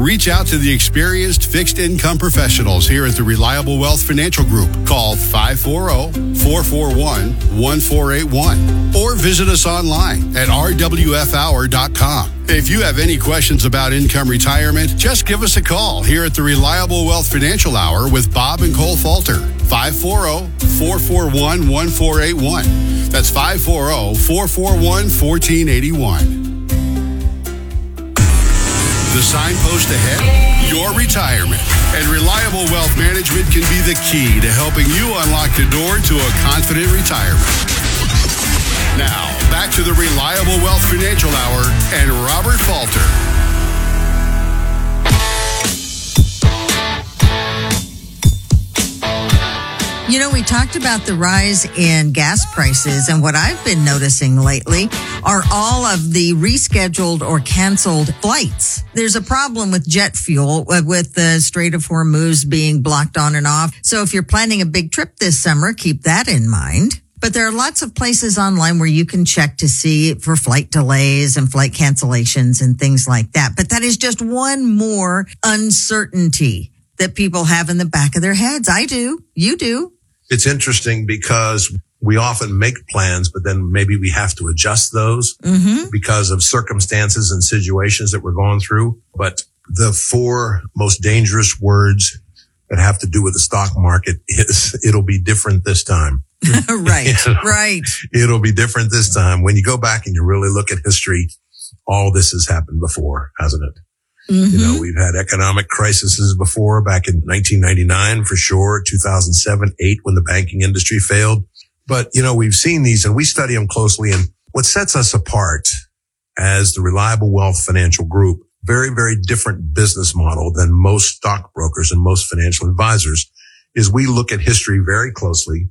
Reach out to the experienced fixed income professionals here at the Reliable Wealth Financial Group. Call 540-441-1481 or visit us online at rwfhour.com. If you have any questions about income retirement, just give us a call here at the Reliable Wealth Financial Hour with Bob and Cole Falter. 540-441-1481. That's 540-441-1481. The signpost ahead? Your retirement. And Reliable Wealth Management can be the key to helping you unlock the door to a confident retirement. Now, back to the Reliable Wealth Financial Hour and Robert Falter. You know, we talked about the rise in gas prices, and what I've been noticing lately are all of the rescheduled or canceled flights. There's a problem with jet fuel with the Strait of Hormuz being blocked on and off. So if you're planning a big trip this summer, keep that in mind. But there are lots of places online where you can check to see for flight delays and flight cancellations and things like that. But that is just one more uncertainty that people have in the back of their heads. I do. You do. It's interesting because we often make plans, but then maybe we have to adjust those because of circumstances and situations that we're going through. But the four most dangerous words that have to do with the stock market is it'll be different this time. Right, right. It'll be different this time. When you go back and you really look at history, all this has happened before, hasn't it? You know, we've had economic crises before, back in 1999 for sure, 2007, 2008 when the banking industry failed. But, you know, we've seen these and we study them closely. And what sets us apart as the Reliable Wealth Financial Group, very, very different business model than most stockbrokers and most financial advisors, is we look at history very closely.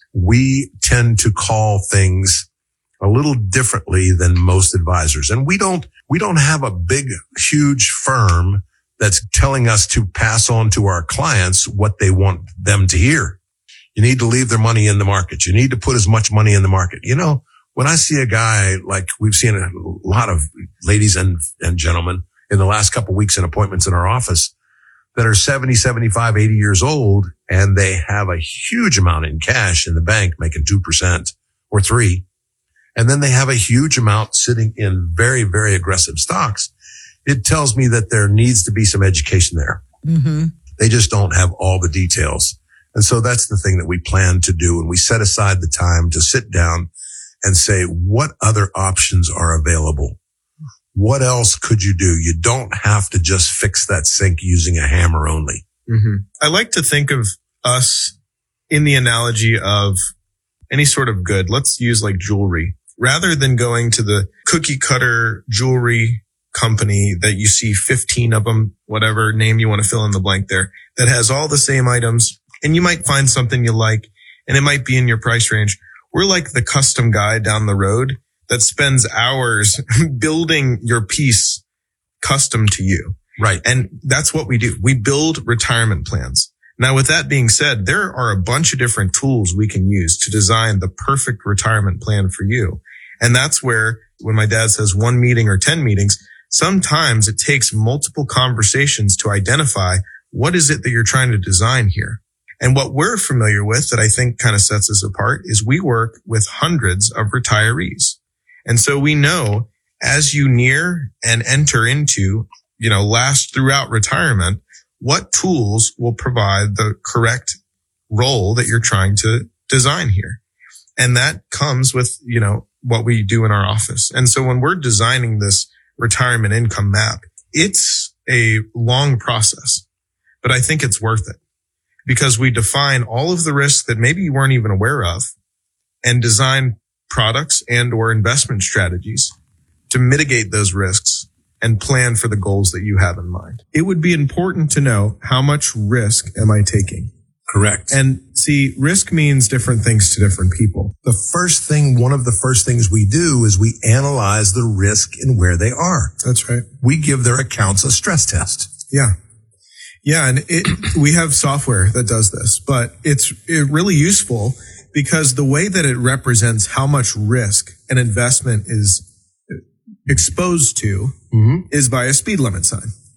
We tend to call things a little differently than most advisors. And we don't have a big, huge firm that's telling us to pass on to our clients what they want them to hear. You need to leave their money in the market. You need to put as much money in the market. You know, when I see a guy, like we've seen a lot of ladies and gentlemen in the last couple of weeks in appointments in our office that are 70, 75, 80 years old, and they have a huge amount in cash in the bank making 2% or 3%. And then they have a huge amount sitting in very, very aggressive stocks. It tells me that there needs to be some education there. They just don't have all the details. And so that's the thing that we plan to do. And we set aside the time to sit down and say, what other options are available? What else could you do? You don't have to just fix that sink using a hammer only. I like to think of us in the analogy of any sort of good. Let's use like jewelry. Rather than going to the cookie cutter jewelry company that you see 15 of them, whatever name you want to fill in the blank there, that has all the same items, and you might find something you like, and it might be in your price range. We're like the custom guy down the road that spends hours building your piece custom to you. Right. And that's what we do. We build retirement plans. Now, with that being said, there are a bunch of different tools we can use to design the perfect retirement plan for you. And that's where, when my dad says 1 meeting or 10 meetings, sometimes it takes multiple conversations to identify what is it that you're trying to design here. And what we're familiar with that I think kind of sets us apart is we work with hundreds of retirees. And so we know as you near and enter into, last throughout retirement, what tools will provide the correct role that you're trying to design here. And that comes with, what we do in our office. And so when we're designing this retirement income map, it's a long process, but I think it's worth it because we define all of the risks that maybe you weren't even aware of and design products and or investment strategies to mitigate those risks and plan for the goals that you have in mind. It would be important to know how much risk am I taking? Correct. And see, risk means different things to different people. One of the first things we do is we analyze the risk and where they are. That's right. We give their accounts a stress test. Yeah. Yeah. And we have software that does this, but it's really useful because the way that it represents how much risk an investment is exposed to is by a speed limit sign.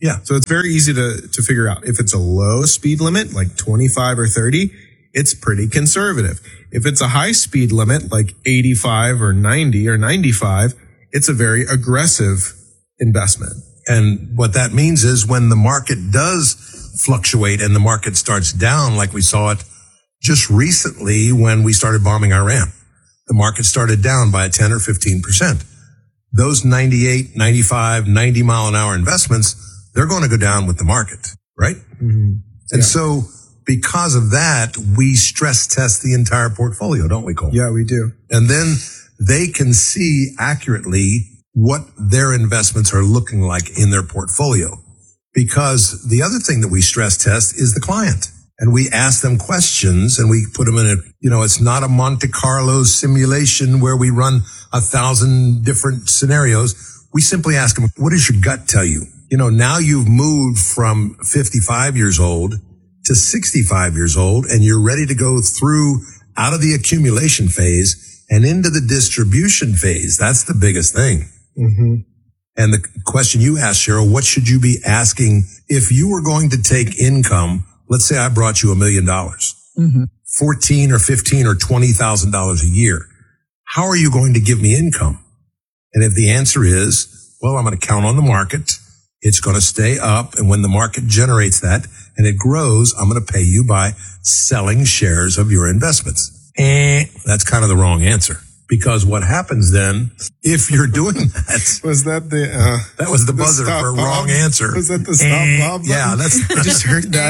Yeah. So it's very easy to figure out. If it's a low speed limit, like 25 or 30, it's pretty conservative. If it's a high speed limit, like 85 or 90 or 95, it's a very aggressive investment. And what that means is when the market does fluctuate and the market starts down, like we saw it just recently when we started bombing Iran, the market started down by 10 or 15%. Those 98, 95, 90 mile an hour investments, they're going to go down with the market, right? Mm-hmm. And so because of that, we stress test the entire portfolio, don't we, Cole? Yeah, we do. And then they can see accurately what their investments are looking like in their portfolio. Because the other thing that we stress test is the client. And we ask them questions and we put them in it's not a Monte Carlo simulation where we run 1,000 different scenarios. We simply ask them, what does your gut tell you? Now you've moved from 55 years old to 65 years old and you're ready to go through out of the accumulation phase and into the distribution phase. That's the biggest thing. Mm-hmm. And the question you asked, Cheryl, what should you be asking if you were going to take income? Let's say I brought you $1 million, Mm-hmm. $14 or $15 or $20,000 a year. How are you going to give me income? And if the answer is, well, I'm going to count on the market. It's going to stay up. And when the market generates that and it grows, I'm going to pay you by selling shares of your investments. That's kind of the wrong answer. Because what happens then, if you're doing that... Was that that was the buzzer for a wrong answer. Was that the stop Bob button? Yeah, I just heard that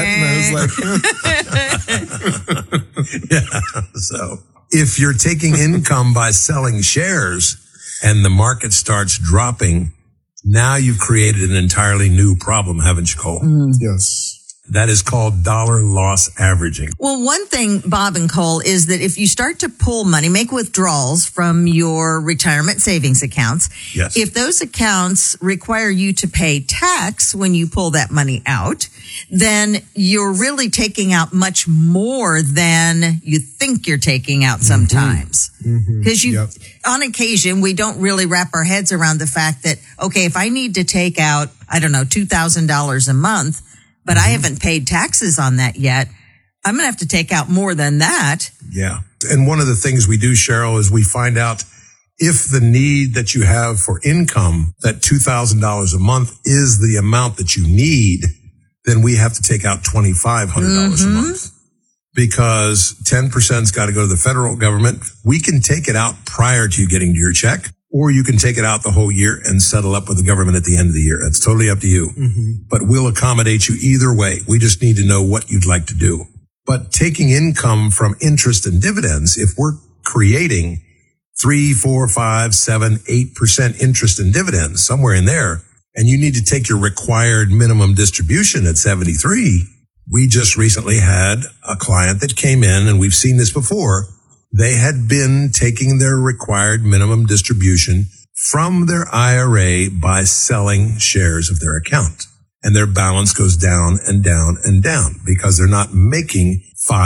and I was like... Yeah, so if you're taking income by selling shares and the market starts dropping, now you've created an entirely new problem, haven't you, Cole? Yes. That is called dollar loss averaging. Well, one thing, Bob and Cole, is that if you start to pull money, make withdrawals from your retirement savings accounts, Yes. if those accounts require you to pay tax when you pull that money out, then you're really taking out much more than you think you're taking out sometimes. Because on occasion, we don't really wrap our heads around the fact that, okay, if I need to take out, $2,000 a month, but I haven't paid taxes on that yet, I'm going to have to take out more than that. Yeah. And one of the things we do, Cheryl, is we find out if the need that you have for income, that $2,000 a month is the amount that you need, then we have to take out $2,500 a month. Because 10%'s got to go to the federal government. We can take it out prior to you getting to your check, or you can take it out the whole year and settle up with the government at the end of the year. That's totally up to you. But we'll accommodate you either way. We just need to know what you'd like to do. But taking income from interest and dividends, if we're creating 3, 4, 5, 7, 8% interest and dividends, somewhere in there, and you need to take your required minimum distribution at 73, we just recently had a client that came in, and we've seen this before. They had been taking their required minimum distribution from their IRA by selling shares of their account. And their balance goes down and down and down because they're not making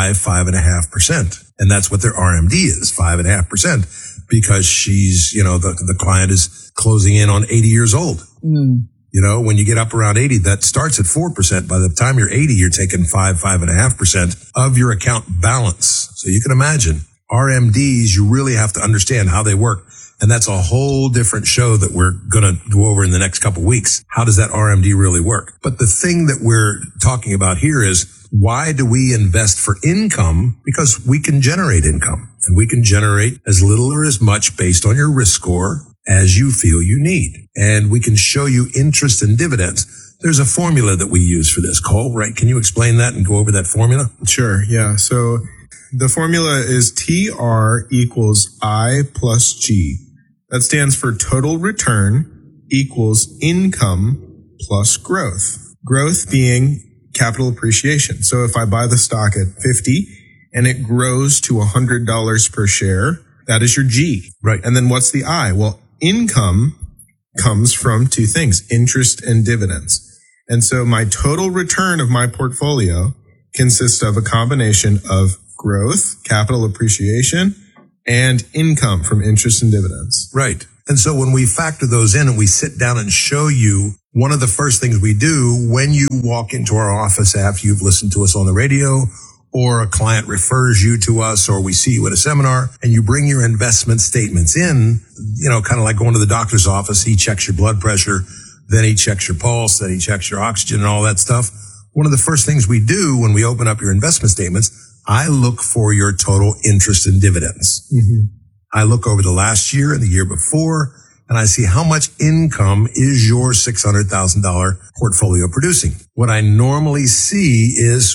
5.5%. And that's what their RMD is, 5.5%, because she's, the client is closing in on 80 years old. When you get up around 80, that starts at 4%. By the time you're 80, you're taking 5.5% of your account balance. So you can imagine RMDs, you really have to understand how they work. And that's a whole different show that we're going to go over in the next couple of weeks. How does that RMD really work? But the thing that we're talking about here is, why do we invest for income? Because we can generate income, and we can generate as little or as much based on your risk score as you feel you need. And we can show you interest and dividends. There's a formula that we use for this, Cole, right? Can you explain that and go over that formula? Sure. Yeah. So the formula is TR equals I plus G. That stands for total return equals income plus growth. Growth being capital appreciation. So if I buy the stock at 50 and it grows to $100 per share, that is your G. Right. And then what's the I? Well, income comes from two things, interest and dividends. And so my total return of my portfolio consists of a combination of growth, capital appreciation, and income from interest and dividends. Right. And so when we factor those in and we sit down and show you One of the first things we do when you walk into our office after you've listened to us on the radio, or a client refers you to us, or we see you at a seminar and you bring your investment statements in, kind of like going to the doctor's office. He checks your blood pressure, then he checks your pulse, then he checks your oxygen and all that stuff. One of the first things we do when we open up your investment statements, I look for your total interest and dividends. Mm-hmm. I look over the last year and the year before, and I see how much income is your $600,000 portfolio producing. What I normally see is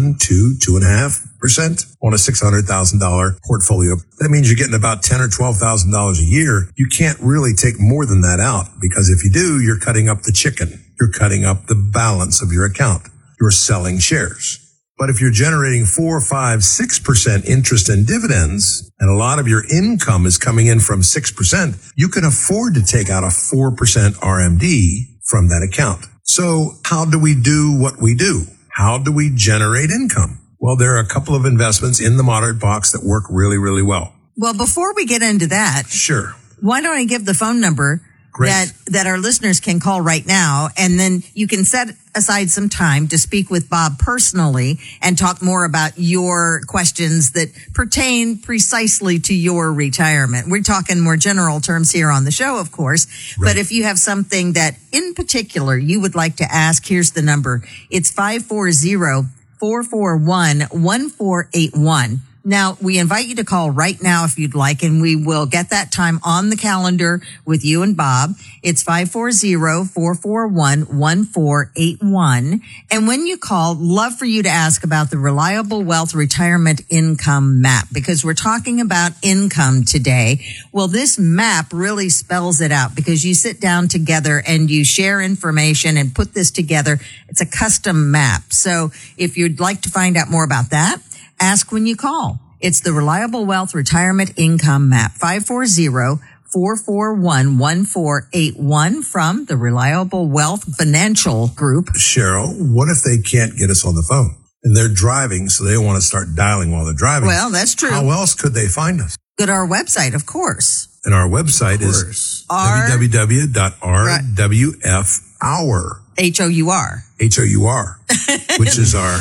2.5% on a $600,000 portfolio. That means you're getting about $10,000 or $12,000 a year. You can't really take more than that out, because if you do, you're cutting up the chicken. You're cutting up the balance of your account. You're selling shares. But if you're generating 4, 5, 6% interest and dividends, and a lot of your income is coming in from 6%, you can afford to take out a 4% RMD from that account. So how do we do what we do? How do we generate income? Well, there are a couple of investments in the Moderate box that work really, really well. Well, before we get into that, sure. Why don't I give the phone number that our listeners can call right now, and then you can set aside some time to speak with Bob personally and talk more about your questions that pertain precisely to your retirement. We're talking more general terms here on the show, of course, but if you have something that in particular you would like to ask, here's the number. It's 540-441-1481. Now, we invite you to call right now if you'd like, and we will get that time on the calendar with you and Bob. It's 540-441-1481. And when you call, love for you to ask about the Reliable Wealth Retirement Income Map, because we're talking about income today. Well, this map really spells it out, because you sit down together and you share information and put this together. It's a custom map. So if you'd like to find out more about that, ask when you call. It's the Reliable Wealth Retirement Income Map, 540-441-1481 from the Reliable Wealth Financial Group. Cheryl, what if they can't get us on the phone and they're driving, so they want to start dialing while they're driving? Well, that's true. How else could they find us? Go to our website, of course. And our website is www.rwfhour. HOUR. HOUR, which is our,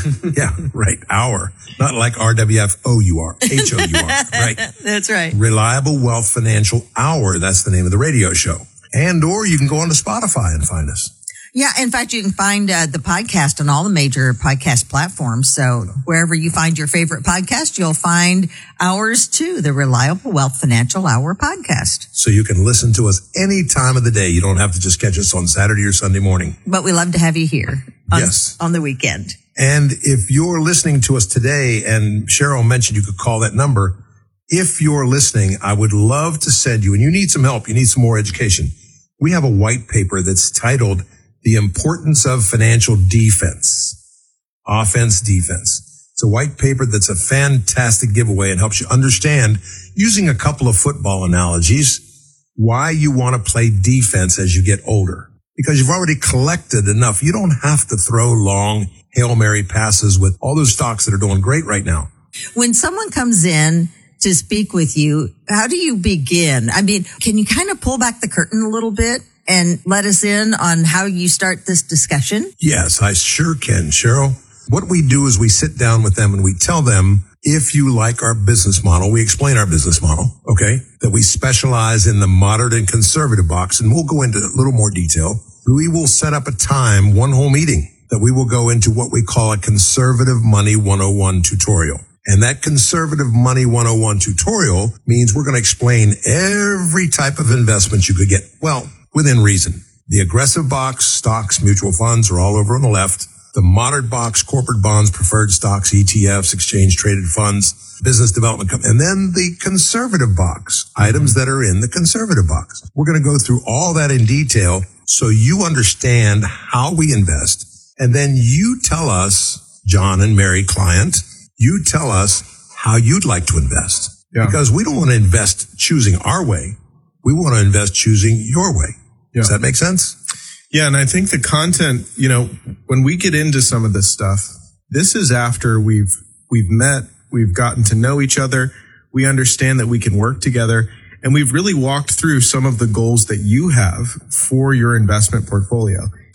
hour. Not like RWFOUR, HOUR, right? That's right. Reliable Wealth Financial Hour. That's the name of the radio show. Or you can go on to Spotify and find us. Yeah, in fact, you can find the podcast on all the major podcast platforms. So wherever you find your favorite podcast, you'll find ours too, the Reliable Wealth Financial Hour podcast. So you can listen to us any time of the day. You don't have to just catch us on Saturday or Sunday morning. But we love to have you here on the weekend. And if you're listening to us today, and Cheryl mentioned you could call that number, if you're listening, I would love to send you, and you need some help, you need some more education. We have a white paper that's titled The Importance of Financial Defense. Offense, defense. It's a white paper that's a fantastic giveaway and helps you understand, using a couple of football analogies, why you want to play defense as you get older. Because you've already collected enough. You don't have to throw long Hail Mary passes with all those stocks that are doing great right now. When someone comes in to speak with you, how do you begin? I mean, can you kind of pull back the curtain a little bit and let us in on how you start this discussion? Yes, I sure can, Cheryl. What we do is we sit down with them and we tell them, if you like our business model, we explain our business model, okay, that we specialize in the moderate and conservative box, and we'll go into a little more detail. We will set up a time, one whole meeting, that we will go into what we call a Conservative Money 101 tutorial. And that Conservative Money 101 tutorial means we're going to explain every type of investment you could get, well, within reason. The aggressive box, stocks, mutual funds are all over on the left. The moderate box, corporate bonds, preferred stocks, ETFs, exchange traded funds, business development, and then the conservative box, items that are in the conservative box. We're going to go through all that in detail so you understand how we invest. And then you tell us, John and Mary client, you tell us how you'd like to invest. Yeah. Because we don't want to invest choosing our way. We want to invest choosing your way. Yeah. Does that make sense? Yeah, and I think the content, when we get into some of this stuff, this is after we've met, we've gotten to know each other, we understand that we can work together, and we've really walked through some of the goals that you have for your investment portfolio.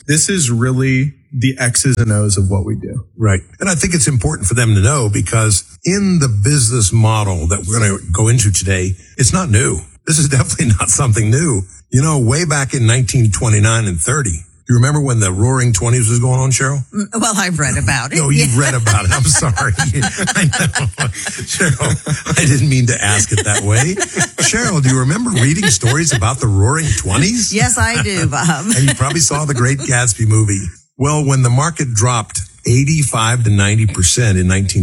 This is really the X's and O's of what we do. Right. And I think it's important for them to know, because in the business model that we're going to go into today, it's not new. This is definitely not something new. You know, way back in 1929 and 30, you remember when the Roaring Twenties was going on, Cheryl? Well, I've read about it. No, you've read about it. I'm sorry. I know. Cheryl, I didn't mean to ask it that way. Cheryl, do you remember reading stories about the Roaring Twenties? Yes, I do, Bob. And you probably saw the Great Gatsby movie. Well, when the market dropped 85 to 90% in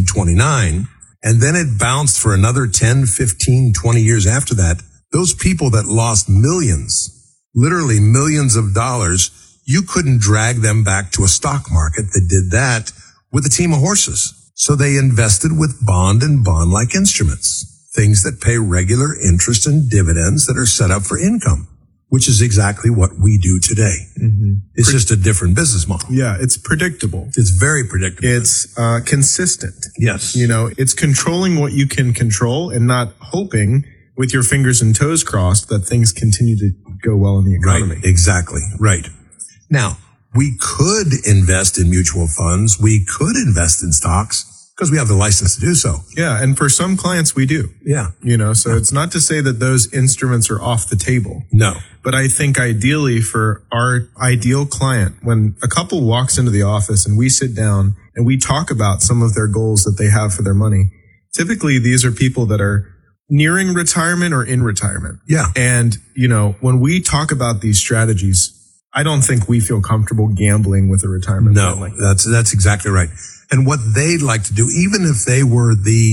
1929, and then it bounced for another 10, 15, 20 years after that, those people that lost millions, literally millions of dollars, you couldn't drag them back to a stock market that did that with a team of horses. So they invested with bond and bond-like instruments, things that pay regular interest and dividends that are set up for income, which is exactly what we do today. Mm-hmm. It's just a different business model. Yeah, it's predictable. It's very predictable. It's consistent. Yes. You know, it's controlling what you can control and not hoping with your fingers and toes crossed that things continue to go well in the economy. Right, exactly. Right. Now, we could invest in mutual funds. We could invest in stocks because we have the license to do so. Yeah. And for some clients, we do. Yeah. You know, so it's not to say that those instruments are off the table. No. But I think ideally for our ideal client, when a couple walks into the office and we sit down and we talk about some of their goals that they have for their money, typically these are people that are nearing retirement or in retirement. Yeah. And, you know, when we talk about these strategies, I don't think we feel comfortable gambling with a retirement plan like that. That's exactly right. And what they'd like to do, even if they were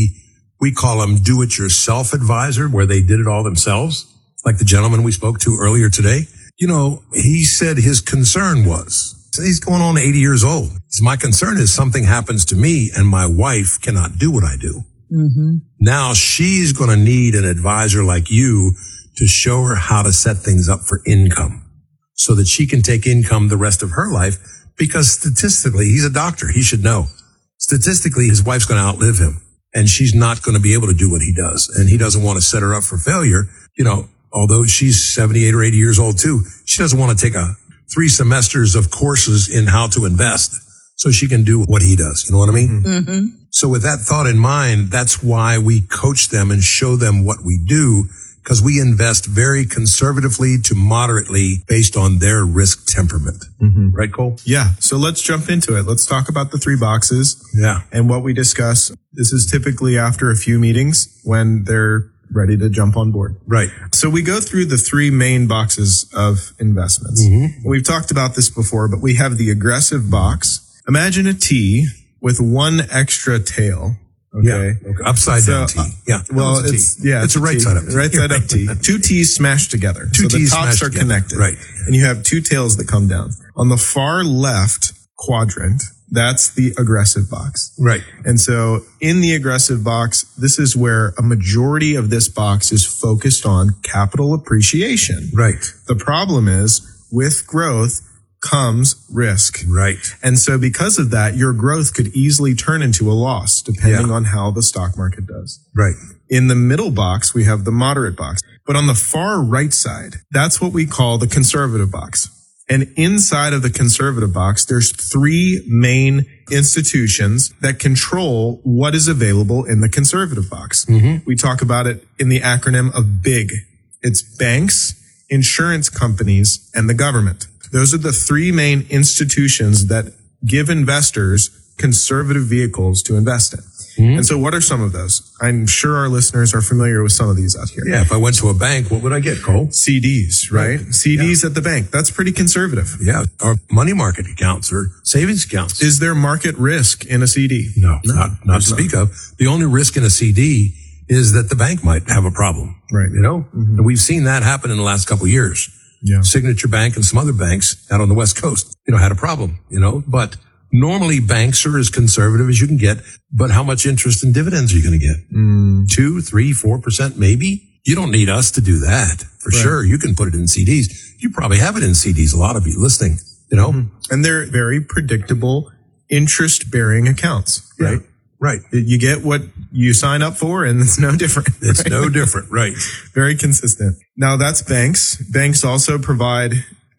we call them do-it-yourself advisor, where they did it all themselves, like the gentleman we spoke to earlier today, you know, he said his concern was, he's going on 80 years old. My concern is something happens to me and my wife cannot do what I do. Mm-hmm. Now she's going to need an advisor like you to show her how to set things up for income so that she can take income the rest of her life, because statistically, he's a doctor. He should know. Statistically, his wife's going to outlive him and she's not going to be able to do what he does. And he doesn't want to set her up for failure. You know, although she's 78 or 80 years old too, she doesn't want to take 3 semesters of courses in how to invest so she can do what he does. You know what I mean? Mm-hmm. So with that thought in mind, that's why we coach them and show them what we do, because we invest very conservatively to moderately based on their risk temperament. Mm-hmm. Right, Cole? Yeah. So let's jump into it. Let's talk about the 3 boxes. Yeah. And what we discuss. This is typically after a few meetings when they're ready to jump on board. Right. So we go through the 3 main boxes of investments. Mm-hmm. We've talked about this before, but we have the aggressive box. Imagine a T with 1 extra tail. Okay. Yeah. Upside down T. Yeah. Well, it's a right side up T. Right side up T. 2 T's smashed together. Two so T's the tops are together. connected. Right. And you have 2 tails that come down. On the far left quadrant, that's the aggressive box. Right. And so in the aggressive box, this is where a majority of this box is focused on capital appreciation. Right. The problem is with growth comes risk. Right. And so because of that, your growth could easily turn into a loss depending on how the stock market does. Right. In the middle box, we have the moderate box. But on the far right side, that's what we call the conservative box. And inside of the conservative box, there's 3 main institutions that control what is available in the conservative box. Mm-hmm. We talk about it in the acronym of BIG. It's banks, insurance companies, and the government. Those are the 3 main institutions that give investors conservative vehicles to invest in. Mm-hmm. And so what are some of those? I'm sure our listeners are familiar with some of these out here. Yeah. If I went to a bank, what would I get, Cole? CDs, right? CDs at the bank. That's pretty conservative. Yeah. Or money market accounts or savings accounts. Is there market risk in a CD? No, not to speak of. The only risk in a CD is that the bank might have a problem. Right. You know, mm-hmm. And we've seen that happen in the last couple of years. Yeah. Signature Bank and some other banks out on the West Coast, had a problem, but normally banks are as conservative as you can get, but how much interest and dividends are you going to get? 2, 3, 4% maybe? You don't need us to do that for sure. You can put it in CDs. You probably have it in CDs. A lot of you listening, Mm-hmm. And they're very predictable interest bearing accounts, right? Yeah. Right. You get what you sign up for and it's no different. It's right? no different. Right. Very consistent. Now that's banks. Banks also provide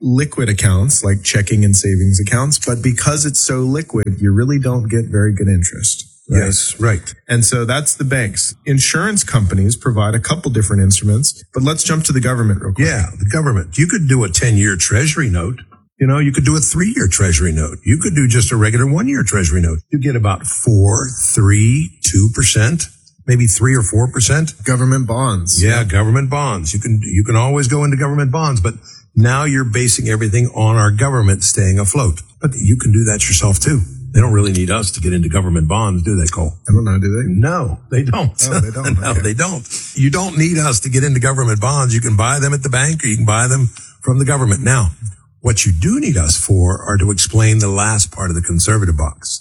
liquid accounts like checking and savings accounts, but because it's so liquid, you really don't get very good interest. Right? Yes, right. And so that's the banks. Insurance companies provide a couple different instruments, but let's jump to the government real quick. Yeah, the government. You could do a 10-year treasury note. You could do a 3-year treasury note. You could do just a regular 1-year treasury note. You get about 4, 3, 2%, maybe 3 or 4%. Government bonds. Yeah, government bonds. You can always go into government bonds, but now you're basing everything on our government staying afloat. But you can do that yourself too. They don't really need us to get into government bonds, do they, Cole? I don't know, do they? No, they don't. Oh, they don't. No, okay. They don't. You don't need us to get into government bonds. You can buy them at the bank or you can buy them from the government. Now, what you do need us for are to explain the last part of the conservative box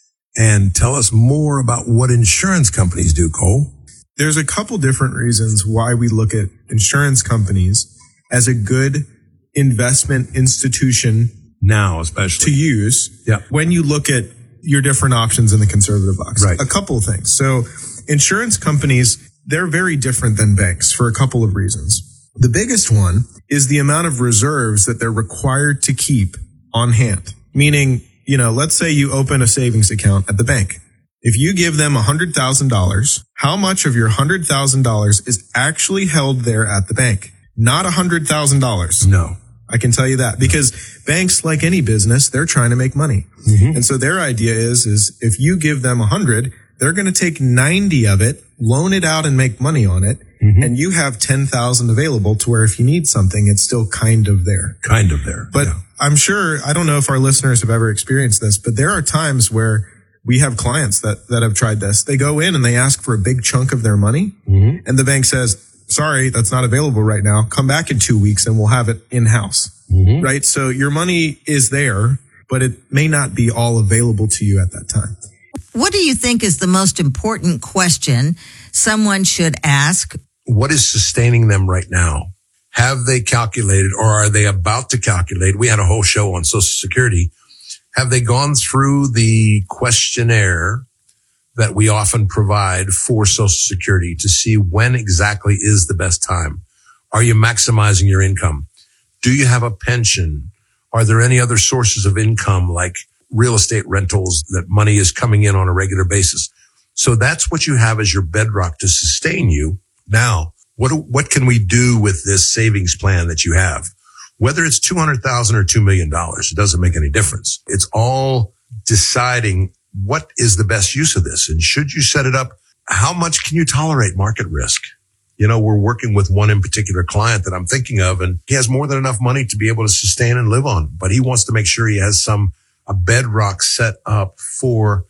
and tell us more about what insurance companies do, Cole. There's a couple different reasons why we look at insurance companies as a good investment institution now, especially to use when you look at your different options in the conservative box. Right. A couple of things. So insurance companies, they're very different than banks for a couple of reasons. The biggest one is the amount of reserves that they're required to keep on hand. Meaning, let's say you open a savings account at the bank. If you give them $100,000, how much of your $100,000 is actually held there at the bank? Not $100,000. No. I can tell you that because banks, like any business, they're trying to make money. Mm-hmm. And so their idea is if you give them 100, they're going to take 90 of it, loan it out and make money on it. Mm-hmm. And you have 10,000 available to where if you need something, it's still kind of there. Kind of there. But I'm sure, I don't know if our listeners have ever experienced this, but there are times where we have clients that have tried this. They go in and they ask for a big chunk of their money. Mm-hmm. And the bank says, sorry, that's not available right now. Come back in 2 weeks and we'll have it in-house. Mm-hmm. Right? So your money is there, but it may not be all available to you at that time. What do you think is the most important question someone should ask? What is sustaining them right now? Have they calculated or are they about to calculate? We had a whole show on Social Security. Have they gone through the questionnaire that we often provide for Social Security to see when exactly is the best time? Are you maximizing your income? Do you have a pension? Are there any other sources of income like real estate rentals that money is coming in on a regular basis? So that's what you have as your bedrock to sustain you. Now, what can we do with this savings plan that you have? Whether it's $200,000 or $2 million, it doesn't make any difference. It's all deciding what is the best use of this? And should you set it up? How much can you tolerate market risk? We're working with one in particular client that I'm thinking of, and he has more than enough money to be able to sustain and live on, but he wants to make sure he has a bedrock set up for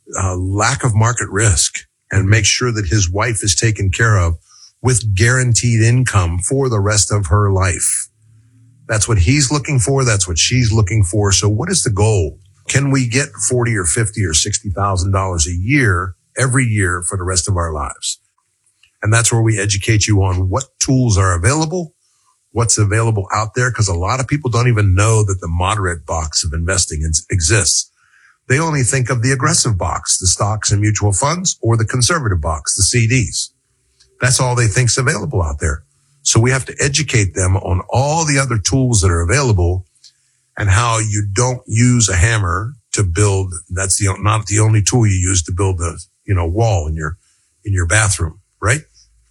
lack of market risk and make sure that his wife is taken care of with guaranteed income for the rest of her life. That's what he's looking for. That's what she's looking for. So what is the goal? Can we get $40 or $50 or $60,000 a year, every year for the rest of our lives? And that's where we educate you on what tools are available, what's available out there, because a lot of people don't even know that the moderate box of investing exists. They only think of the aggressive box, the stocks and mutual funds, or the conservative box, the CDs. That's all they think's available out there. So we have to educate them on all the other tools that are available and how you don't use a hammer to build. That's not the only tool you use to build a, wall in your bathroom, right?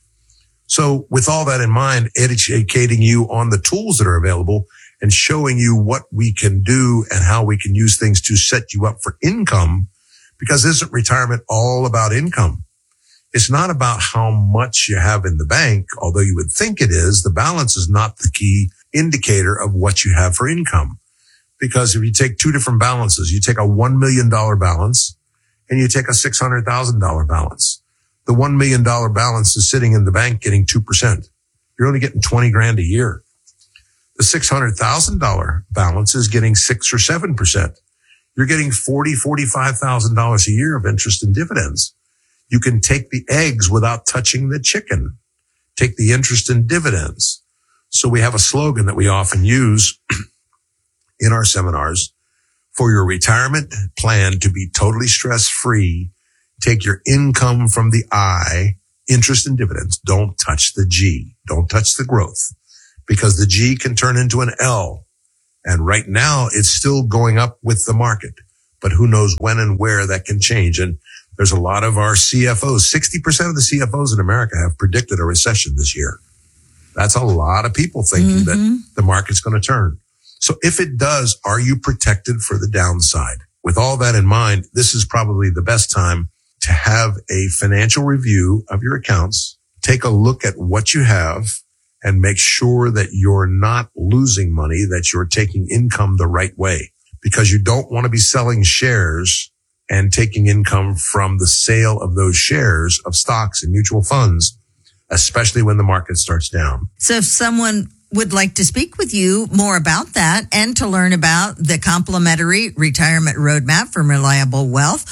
So with all that in mind, educating you on the tools that are available and showing you what we can do and how we can use things to set you up for income, because isn't retirement all about income? It's not about how much you have in the bank, although you would think it is. The balance is not the key indicator of what you have for income. Because if you take two different balances, you take a $1 million balance and you take a $600,000 balance. The $1 million balance is sitting in the bank getting 2%. You're only getting 20 grand a year. The $600,000 balance is getting 6 or 7%. You're getting $45,000 a year of interest and dividends. You can take the eggs without touching the chicken. Take the interest and dividends. So we have a slogan that we often use in our seminars: for your retirement plan to be totally stress-free, take your income from the I, interest and dividends. Don't touch the G. Don't touch the growth, because the G can turn into an L. And right now it's still going up with the market, but who knows when and where that can change. And there's a lot of our CFOs, 60% of the CFOs in America have predicted a recession this year. That's a lot of people thinking that the market's going to turn. So if it does, are you protected for the downside? With all that in mind, this is probably the best time to have a financial review of your accounts. Take a look at what you have and make sure that you're not losing money, that you're taking income the right way, because you don't want to be selling shares and taking income from the sale of those shares of stocks and mutual funds, especially when the market starts down. So if someone would like to speak with you more about that and to learn about the complimentary retirement roadmap from Reliable Wealth,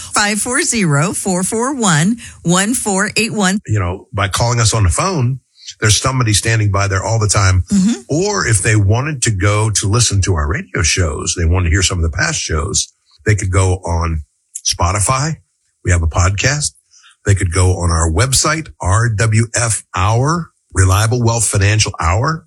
540-441-1481. You know, by calling us on the phone, there's somebody standing by there all the time. Or if they wanted to go to listen to our radio shows, they want to hear some of the past shows, they could go on Spotify. We have a podcast. They could go on our website, RWF Hour, Reliable Wealth Financial Hour.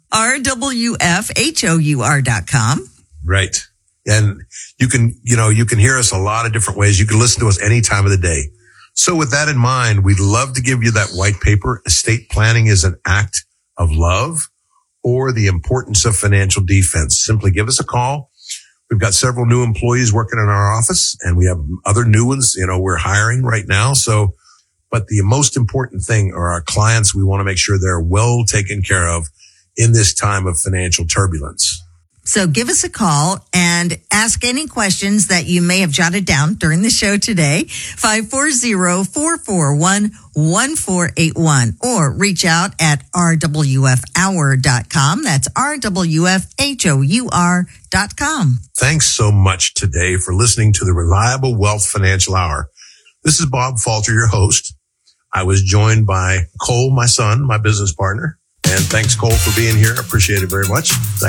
RWFHOUR.com. Right. And you can hear us a lot of different ways. You can listen to us any time of the day. So with that in mind, we'd love to give you that white paper, Estate Planning is an Act of Love, or The Importance of Financial Defense. Simply give us a call. We've got several new employees working in our office, and we have other new ones, we're hiring right now. So, but the most important thing are our clients. We want to make sure they're well taken care of in this time of financial turbulence. So give us a call and ask any questions that you may have jotted down during the show today, 540-441-1481, or reach out at rwfhour.com. That's rwfhour.com. Thanks so much today for listening to the Reliable Wealth Financial Hour. This is Bob Falter, your host. I was joined by Cole, my son, my business partner. And thanks, Cole, for being here. I appreciate it very much. Thanks.